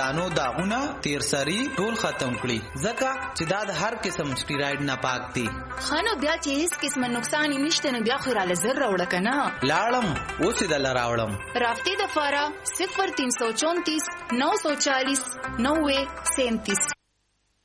دانو داغونه تیر سری ټول ختم کړي ځکه چې دا د هر قسم سټیراید نه پاک دي. خانو بیا چې هیڅ قسم نقصان نشته نو بیا خو را لزر راوړه کنه. لاړم اوس د لراوړم رافته د فارا 0334 940 90 37.